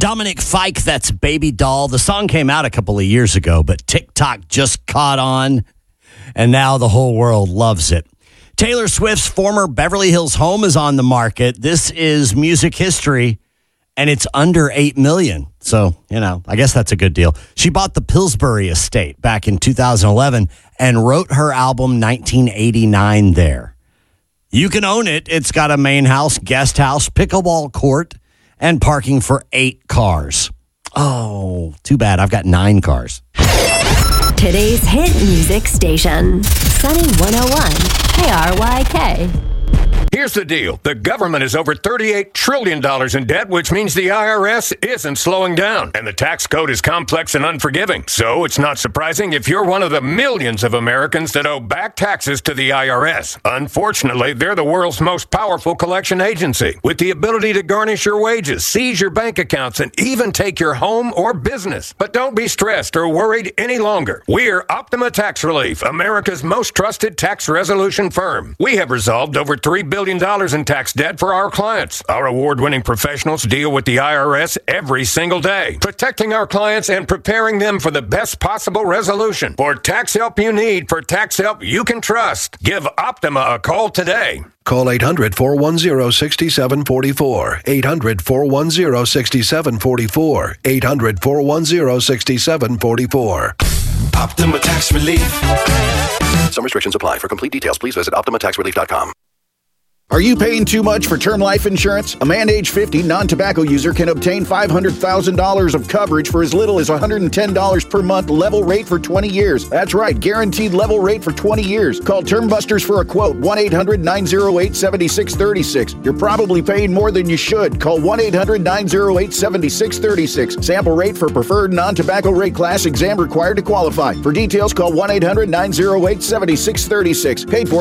Dominic Fike, that's Baby Doll. The song came out a couple of years ago, but TikTok just caught on, and now the whole world loves it. Taylor Swift's former Beverly Hills home is on the market. This is music history, and it's under $8 million. So, I guess that's a good deal. She bought the Pillsbury estate back in 2011 and wrote her album 1989 there. You can own it. It's got a main house, guest house, pickleball court, and parking for 8 cars. Oh, too bad. I've got 9 cars. Today's hit music station, Sunny 101 KRYK. Here's the deal. The government is over $38 trillion in debt, which means the IRS isn't slowing down. And the tax code is complex and unforgiving. So it's not surprising if you're one of the millions of Americans that owe back taxes to the IRS. Unfortunately, they're the world's most powerful collection agency, with the ability to garnish your wages, seize your bank accounts, and even take your home or business. But don't be stressed or worried any longer. We're Optima Tax Relief, America's most trusted tax resolution firm. We have resolved over $3 billion in tax debt for our clients. Our award-winning professionals deal with the IRS every single day, protecting our clients and preparing them for the best possible resolution. For tax help you need, for tax help you can trust, give Optima a call today. Call 800-410-6744. 800-410-6744. 800-410-6744. Optima Tax Relief. Some restrictions apply. For complete details, please visit OptimaTaxRelief.com. Are you paying too much for term life insurance? A man age 50 non-tobacco user can obtain $500,000 of coverage for as little as $110 per month, level rate for 20 years. That's right, guaranteed level rate for 20 years. Call Term Busters for a quote, 1-800-908-7636. You're probably paying more than you should. Call 1-800-908-7636. Sample rate for preferred non-tobacco rate class, exam required to qualify. For details, call 1-800-908-7636. Paid for